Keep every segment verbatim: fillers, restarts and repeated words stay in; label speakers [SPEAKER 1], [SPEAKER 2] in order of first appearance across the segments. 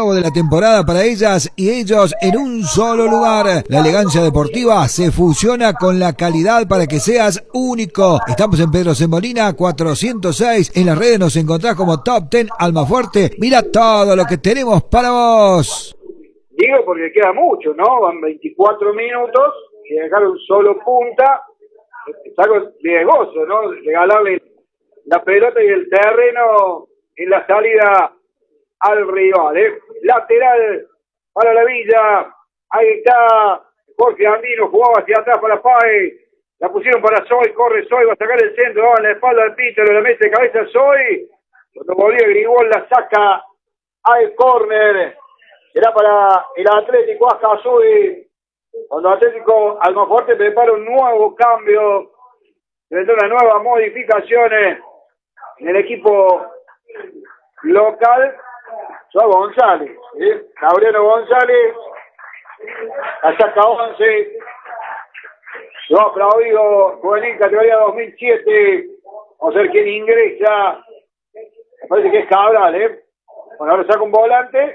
[SPEAKER 1] octavo de la temporada para ellas y ellos en un solo lugar. La elegancia deportiva se fusiona con la calidad para que seas único. Estamos en Pedro Semolina cuatrocientos seis. En las redes nos encontrás como Top diez Almafuerte. Mira todo lo que tenemos para vos.
[SPEAKER 2] Digo porque queda mucho, ¿no? Van veinticuatro minutos y dejaron solo punta. Es algo riesgoso, ¿no? Regalarle la pelota y el terreno en la salida al rival, ¿eh? Lateral para la Villa. Ahí está Jorge Andino, jugaba hacia atrás para Pae. La pusieron para Soy, corre Soy, va a sacar el centro, va en la espalda al Pítero, le mete cabeza Soy. Cuando volvió Grigol la saca al córner. Será para el Atlético Azul. Cuando Atlético Almafuerte prepara un nuevo cambio, tendrá una nueva modificación en el equipo local. Soy González, ¿eh? Gabriel González, la saca once. Lo ha aplaudido Juvenil categoría dos mil siete. Vamos a ver quién ingresa. Me parece que es Cabral, ¿eh? Bueno, ahora saca un volante.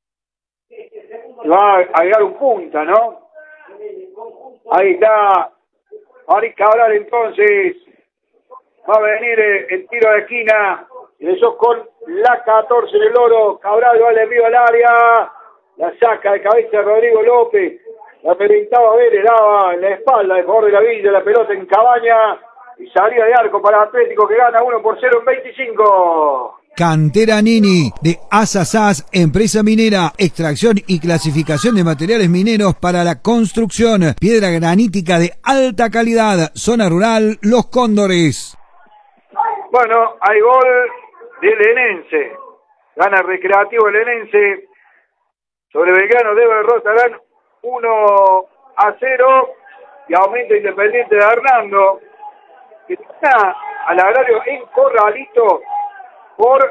[SPEAKER 2] Y va a agregar un punta, ¿no? Ahí está Ari Cabral, entonces va a venir el tiro de esquina. Y eso con la catorce del oro. Cabral va al envío al área. La saca de cabeza Rodrigo López. La pintaba Vélez, daba en la espalda de jugador de la Villa, la pelota en Cabaña. Y salida de arco para Atlético que gana uno por cero en veinticinco.
[SPEAKER 1] Cantera Nini de Asasás, empresa minera, extracción y clasificación de materiales mineros para la construcción, piedra granítica de alta calidad, zona rural, Los Cóndores.
[SPEAKER 2] Bueno, hay gol del Enense, gana Recreativo el Enense sobre Belgrano de Berrotarán uno a cero y aumenta Independiente de Hernando, que está al agrario en Corralito por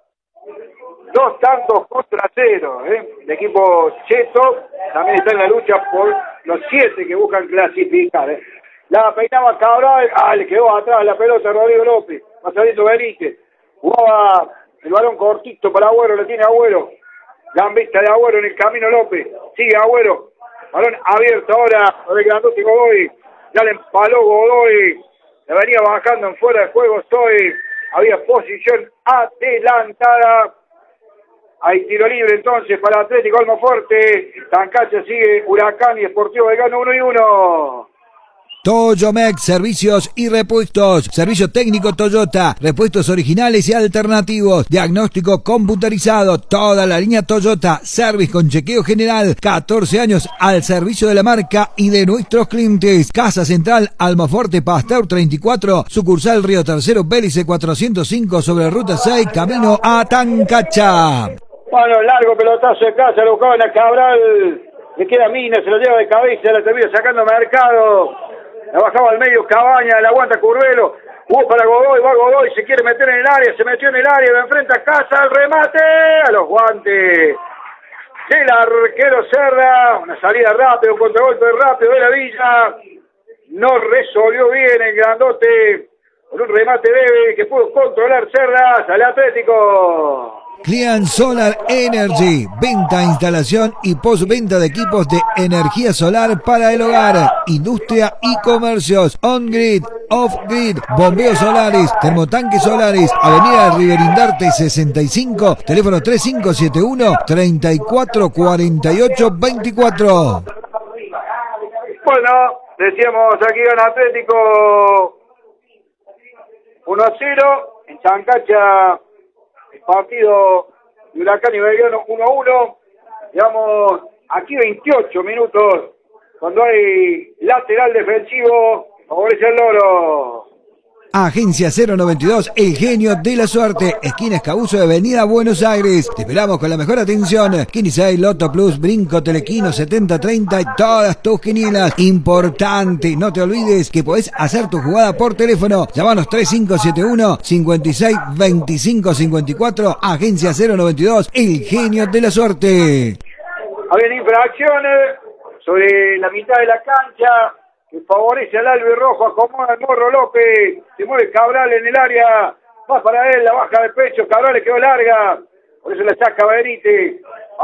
[SPEAKER 2] dos tantos contra cero, ¿eh? El equipo Cheto también está en la lucha por los siete que buscan clasificar, ¿eh? La peinaba Cabral, ah, le quedó atrás la pelota Rodrigo López, va saliendo Benítez, jugaba el balón cortito para Agüero, le tiene Agüero, gambista de Agüero en el camino López, sigue Agüero, balón abierto ahora, el grandote Godoy, ya le empaló Godoy, le venía bajando en fuera de juego, estoy... Había posición adelantada. Hay tiro libre entonces para Atlético Almafuerte. Tancacha sigue Huracán y Sportivo Belgrano uno y uno.
[SPEAKER 1] Toyomec, servicios y repuestos. Servicio técnico Toyota. Repuestos originales y alternativos. Diagnóstico computarizado. Toda la línea Toyota. Service con chequeo general. catorce años al servicio de la marca y de nuestros clientes. Casa Central Almafuerte Pasteur treinta y cuatro. Sucursal Río Tercero Bélice cuatrocientos cinco sobre Ruta seis. Camino a Tancacha.
[SPEAKER 2] Bueno, largo pelotazo de casa. Lo buscaban a Cabral. Le queda Mina. Se lo lleva de cabeza. La termina sacando Mercado. La bajaba al medio Cabaña, la aguanta Curvelo, jugó para Godoy, va Godoy, se quiere meter en el área, se metió en el área, lo enfrenta a Casa, al remate, a los guantes del arquero Cerda, una salida rápida, un contragolpe rápido de la Villa, no resolvió bien el grandote, con un remate débil que pudo controlar Cerda, sale Atlético.
[SPEAKER 1] Clean Solar Energy, venta, instalación y postventa de equipos de energía solar para el hogar, industria y comercios, on-grid, off-grid, bombeos solares, termotanques solares, avenida Riverindarte sesenta y cinco, teléfono tres cinco siete uno, treinta y cuatro cuarenta y ocho veinticuatro.
[SPEAKER 2] Bueno, decíamos aquí gana Atlético uno a cero, en Tancacha partido de Huracán y Belgrano uno a uno. Llevamos aquí veintiocho minutos cuando hay lateral defensivo. Favorece el Loro.
[SPEAKER 1] Agencia cero noventa y dos, el genio de la suerte, esquina Escabuzo de Avenida Buenos Aires. Te esperamos con la mejor atención. Quini seis, Loto Plus, Brinco, Telequino, setenta treinta y todas tus quinielas. Importante, no te olvides que podés hacer tu jugada por teléfono. Llamanos tres cinco siete uno, cinco seis dos cinco cinco cuatro. Agencia cero noventa y dos, el genio de la suerte.
[SPEAKER 2] Habían infracciones sobre la mitad de la cancha que favorece al albirrojo, acomoda el Morro López, se mueve Cabral en el área, va para él, la baja de pecho, Cabral le quedó larga, por eso la saca Benítez,